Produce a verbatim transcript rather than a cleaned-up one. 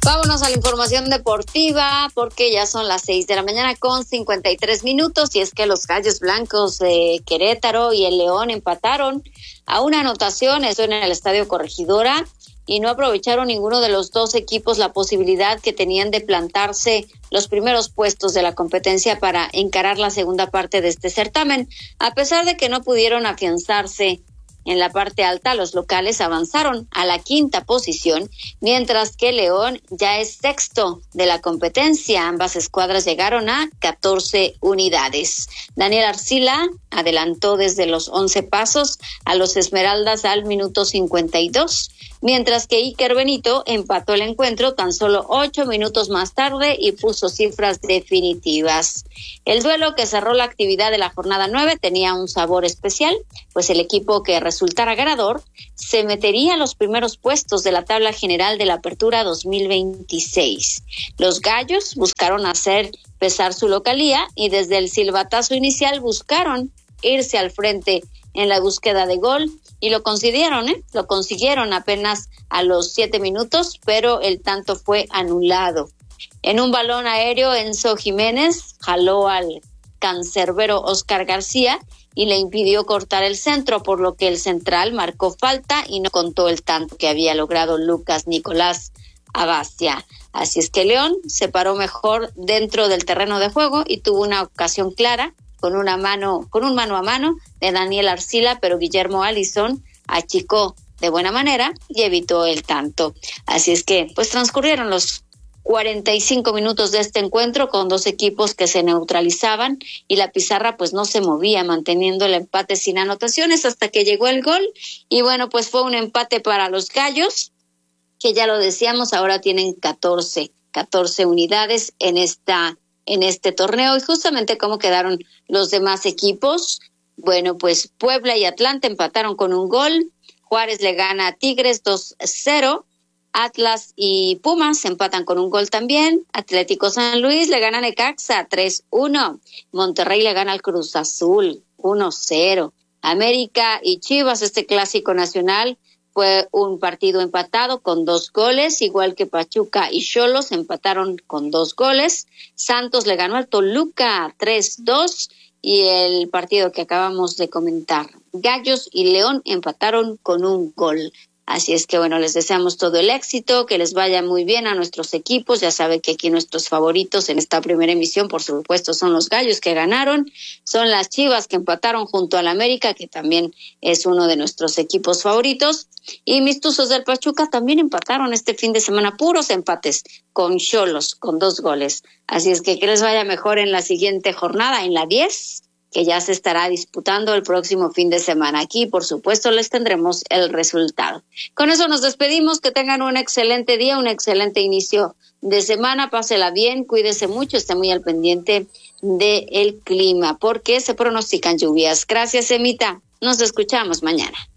Vámonos a la información deportiva porque ya son las seis de la mañana con cincuenta y tres minutos y es que los Gallos Blancos de Querétaro y el León empataron a una anotación, eso en el Estadio Corregidora, y no aprovecharon ninguno de los dos equipos la posibilidad que tenían de plantarse los primeros puestos de la competencia para encarar la segunda parte de este certamen. A pesar de que no pudieron afianzarse en la parte alta, los locales avanzaron a la quinta posición, mientras que León ya es sexto de la competencia. Ambas escuadras llegaron a catorce unidades. Daniel Arcila adelantó desde los once pasos a los Esmeraldas al minuto cincuenta y dos, mientras que Iker Benito empató el encuentro tan solo ocho minutos más tarde y puso cifras definitivas. El duelo que cerró la actividad de la jornada nueve tenía un sabor especial, pues el equipo que resultara ganador se metería a los primeros puestos de la tabla general de la Apertura dos mil veintiséis. Los Gallos buscaron hacer pesar su localía y desde el silbatazo inicial buscaron irse al frente en la búsqueda de gol y lo consiguieron, ¿eh? Lo consiguieron apenas a los siete minutos, pero el tanto fue anulado. En un balón aéreo, Enzo Jiménez jaló al cancerbero Oscar García y le impidió cortar el centro, por lo que el central marcó falta y no contó el tanto que había logrado Lucas Nicolás Abacia. Así es que León se paró mejor dentro del terreno de juego y tuvo una ocasión clara con una mano, con un mano a mano de Daniel Arcila, pero Guillermo Alisson achicó de buena manera y evitó el tanto. Así es que pues transcurrieron los cuarenta y cinco minutos de este encuentro con dos equipos que se neutralizaban y la pizarra pues no se movía, manteniendo el empate sin anotaciones hasta que llegó el gol. Y bueno, pues fue un empate para los Gallos, que ya lo decíamos, ahora tienen catorce, catorce unidades en esta en este torneo. Y justamente cómo quedaron los demás equipos, bueno, pues Puebla y Atlante empataron con un gol, Juárez le gana a Tigres dos cero, Atlas y Pumas empatan con un gol también, Atlético San Luis le gana a Necaxa tres uno, Monterrey le gana al Cruz Azul uno cero, América y Chivas, este clásico nacional, fue un partido empatado con dos goles, igual que Pachuca y Xolos empataron con dos goles. Santos le ganó al Toluca tres dos y el partido que acabamos de comentar, Gallos y León empataron con un gol. Así es que bueno, les deseamos todo el éxito, que les vaya muy bien a nuestros equipos. Ya sabe que aquí nuestros favoritos en esta primera emisión, por supuesto, son los Gallos que ganaron, son las Chivas que empataron junto al América, que también es uno de nuestros equipos favoritos, y mis Tuzos del Pachuca también empataron este fin de semana, puros empates con Xolos, con dos goles. Así es que que les vaya mejor en la siguiente jornada, en la diez, que ya se estará disputando el próximo fin de semana. Aquí, por supuesto, les tendremos el resultado. Con eso nos despedimos, que tengan un excelente día, un excelente inicio de semana, pásela bien, cuídese mucho, esté muy al pendiente del clima, porque se pronostican lluvias. Gracias, Emita, nos escuchamos mañana.